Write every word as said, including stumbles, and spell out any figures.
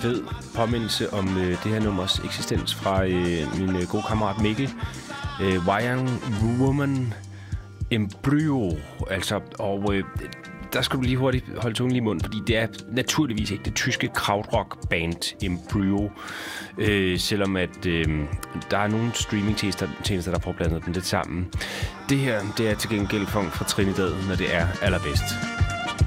fed påmindelse om øh, det her nummers eksistens fra øh, min øh, gode kammerat Mikkel. Øh, Wyong Woman Embryo, altså, og øh, der skal du lige hurtigt holde tungen lige i munden, fordi det er naturligvis ikke det tyske krautrock-band Embryo, øh, selvom at øh, der er nogle streamingtjenester, der får blandet dem lidt sammen. Det her, det er til gengæld fra Trinidad, når det er allerbedst.